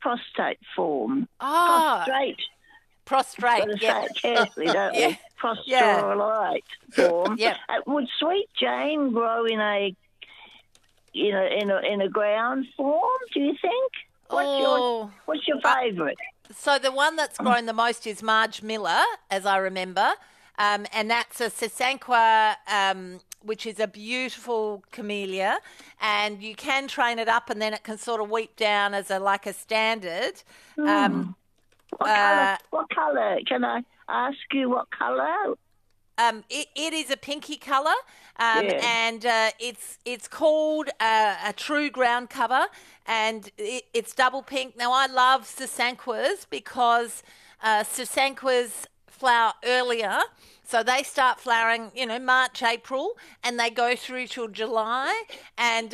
prostate form. Ah, Prostrate. prostrate. Got to Yeah. say it carefully, don't Yeah. we? Prostrate form. Yep. Would Sweet Jane grow in a ground form? Do you think? What's your favourite? So the one that's grown the most is Marge Miller, as I remember, and that's a Sasanqua, which is a beautiful camellia, and you can train it up, and then it can sort of weep down as a standard. What colour? Can I ask you what colour? It is a pinky colour, and it's called a true ground cover, and it's double pink. Now, I love Sasanquas because Sasanquas flower earlier, so they start flowering, March, April, and they go through till July, and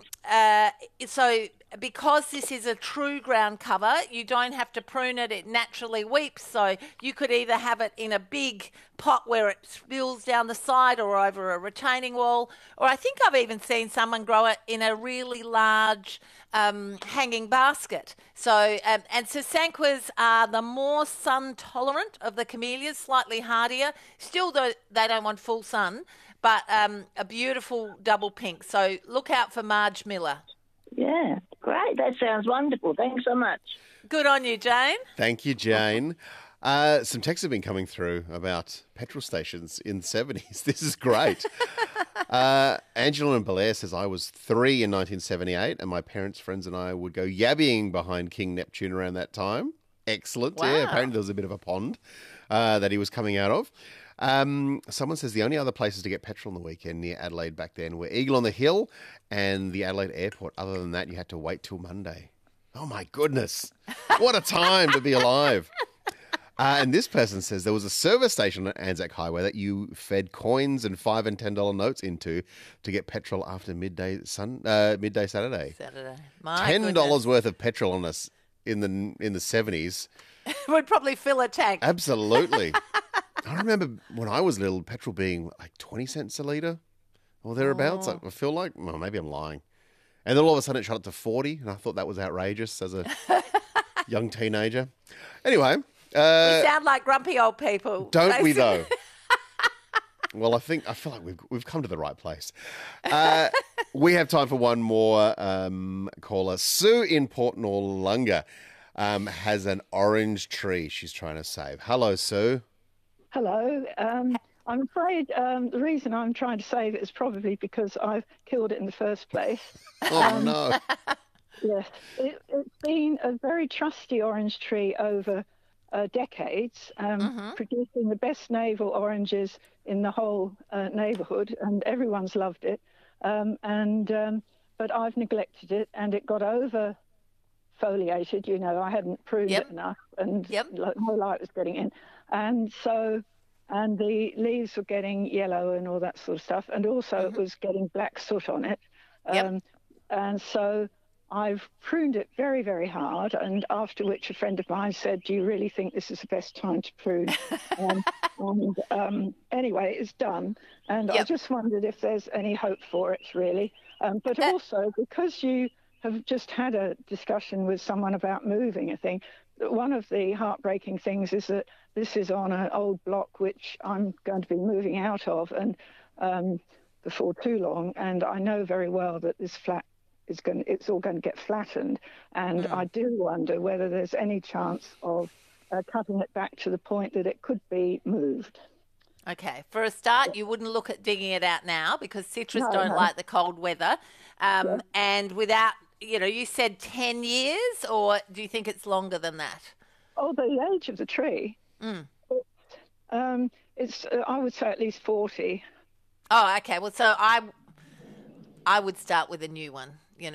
so because this is a true ground cover, you don't have to prune it. It naturally weeps. So you could either have it in a big pot where it spills down the side or over a retaining wall. Or I think I've even seen someone grow it in a really large hanging basket. So, and Sasanquas are the more sun tolerant of the camellias, slightly hardier. Still, though, they don't want full sun, but a beautiful double pink. So look out for Marge Miller. Yeah, great. That sounds wonderful. Thanks so much. Good on you, Jane. Thank you, Jane. Some texts have been coming through about petrol stations in the 70s. This is great. Angela in Belair says, I was 3 in 1978 and my parents, friends and I would go yabbying behind King Neptune around that time. Excellent. Wow. Yeah, apparently there was a bit of a pond that he was coming out of. Someone says the only other places to get petrol on the weekend near Adelaide back then were Eagle on the Hill and the Adelaide Airport. Other than that, you had to wait till Monday. Oh, my goodness. What a time to be alive. And this person says there was a service station on Anzac Highway that you fed coins and $5 and $10 notes into to get petrol after midday Saturday. My $10 goodness. worth of petrol on us in the 70s. Would probably fill a tank. Absolutely. I remember when I was little, petrol being like 20 cents a litre or thereabouts. I feel like, well, maybe I'm lying. And then all of a sudden it shot up to 40, and I thought that was outrageous as a young teenager. Anyway. We sound like grumpy old people. Don't we, though? Well, I feel like we've come to the right place. We have time for one more caller. Sue in Port Noarlunga has an orange tree she's trying to save. Hello, Sue. Hello. I'm afraid the reason I'm trying to save it is probably because I've killed it in the first place. Oh, no. Yes. It's been a very trusty orange tree over decades, producing the best navel oranges in the whole neighbourhood, and everyone's loved it. But I've neglected it, and it got over foliated. I hadn't pruned it enough, and no light was getting in. And the leaves were getting yellow and all that sort of stuff. And also it was getting black soot on it. And so I've pruned it very, very hard. And after which a friend of mine said, do you really think this is the best time to prune? Anyway, it's done. And I just wondered if there's any hope for it, really. But also, because you have just had a discussion with someone about moving a thing, one of the heartbreaking things is that this is on an old block which I'm going to be moving out of and before too long, and I know very well that this flat it's all going to get flattened, and I do wonder whether there's any chance of cutting it back to the point that it could be moved. Okay, for a start, you wouldn't look at digging it out now because citrus don't like the cold weather, and without. You said 10 years, or do you think it's longer than that? Oh, the age of the tree. It's I would say at least 40. Oh, okay. Well, so I would start with a new one.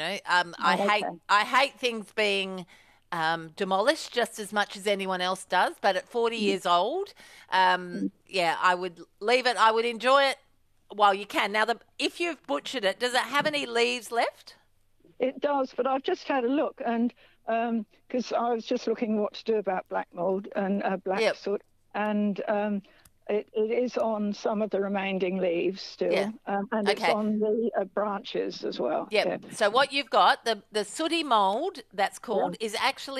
I hate things being demolished just as much as anyone else does. But at 40 years old, I would leave it. I would enjoy it while you can. Now, if you've butchered it, does it have any leaves left? It does, but I've just had a look, and because I was just looking what to do about black mold and black soot, and it is on some of the remaining leaves still, and it's on the branches as well. So what you've got, the sooty mold, that's called, is actually